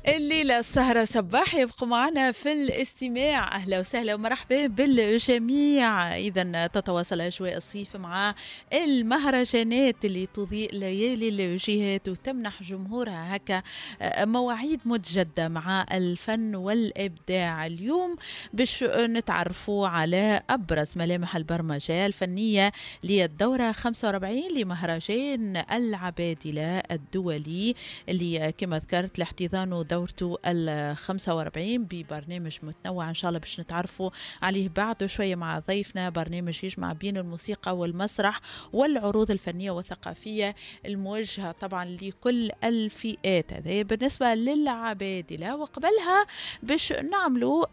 الليلة السهرة سباح يبقوا معنا في الاستماع. أهلا وسهلا ومرحبا بالجميع. إذا تتواصل أجواء الصيف مع المهرجانات اللي تضيء ليالي الوجهات وتمنح جمهورها هكا مواعيد متجدة مع الفن والإبداع. اليوم باش نتعرفوا على أبرز ملامح البرمجة الفنية للدورة 45 لمهرجان العبادلة الدولي اللي كما ذكرت لاحتضانه دورته ال 45 ببرنامج متنوع ان شاء الله باش نتعرفوا عليه بعد شويه مع ضيفنا. برنامج يجمع بين الموسيقى والمسرح والعروض الفنيه والثقافيه الموجهه طبعا لكل الفئات. هذا بالنسبه للعبادله. وقبلها باش نعملوا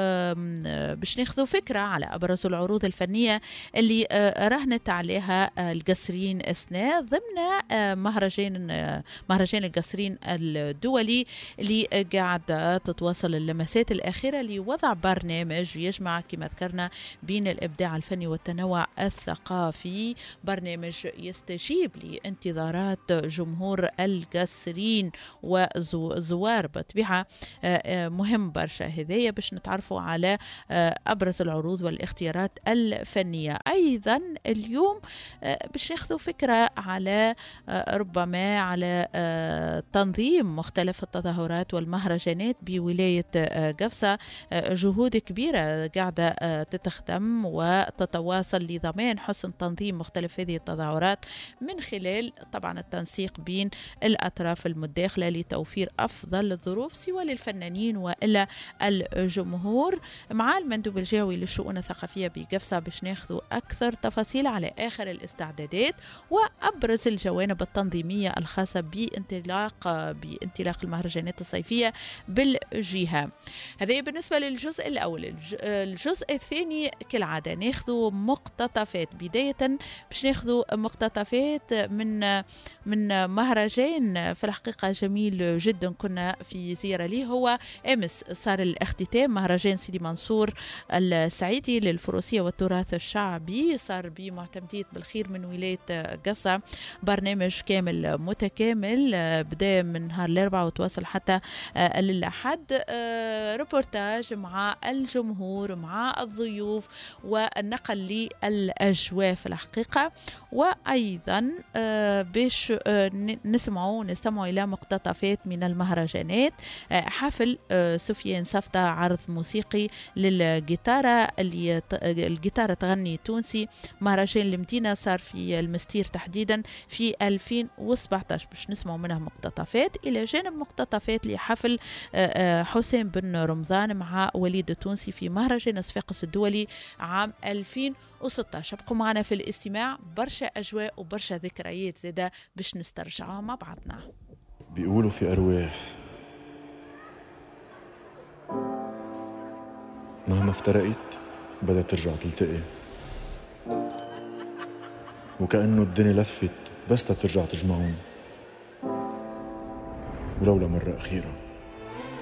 باش ناخذوا فكره على ابرز العروض الفنيه اللي رهنت عليها القصرين اثناء ضمن مهرجان القصرين الدولي اللي قاعدة تتواصل اللمسات الأخيرة لوضع برنامج يجمع كما ذكرنا بين الإبداع الفني والتنوع الثقافي. برنامج يستجيب لانتظارات جمهور القصرين وزوار بطبيعة. مهم برشا هذايا باش نتعرفوا على أبرز العروض والاختيارات الفنية. أيضا اليوم باش ناخذوا فكرة على ربما على تنظيم مختلف التظاهرات والمهرجانات بولاية قفصة. جهود كبيرة قاعدة تتخدم وتتواصل لضمان حسن تنظيم مختلف هذه التظاهرات من خلال طبعا التنسيق بين الأطراف المتداخلة لتوفير أفضل الظروف سواء للفنانين وإلا الجمهور. مع المندوب الجوي للشؤون الثقافية بقفصة باش ناخذوا أكثر تفاصيل على آخر الاستعدادات وأبرز الجوانب التنظيمية الخاصة بانطلاق المهرجانات الصيفية بالجهة. هذا بالنسبة للجزء الأول. الجزء الثاني كالعادة ناخذوا مقتطفات. بداية باش ناخذوا مقتطفات من مهرجان في الحقيقة جميل جدا كنا في زيارة ليه. هو أمس صار الاختتام مهرجان سيدي منصور السعيدي للفروسية والتراث الشعبي. صار بمعتمدية بالخير من ولاية قفصة. برنامج كامل متكامل بدأ من نهار الأربعاء وتواصل حتى للأحد. ريبورتاج مع الجمهور مع الضيوف والنقل للأجواء في الحقيقة. وأيضا باش نستمعوا إلى مقتطفات من المهرجانات. حفل سفيان صفطة عرض موسيقي للجيتارة اللي الجيتارة تغني تونسي. مهرجان المدينة صار في المستير تحديدا في 2017 باش نسمعوا منها مقتطفات إلى جانب مقتطفات لحفل حسين بن رمضان مع وليد التونسي في مهرجان صفاقس الدولي عام 2016. ابقوا معنا في الاستماع. برشا أجواء وبرشا ذكريات زادة باش نسترجعها مع بعضنا. بيقولوا في أرواح مهما افترقت بدها ترجع تلتقي، وكأنه الدنيا لفت بس ترجع تجمعون ولو لمرة أخيرة.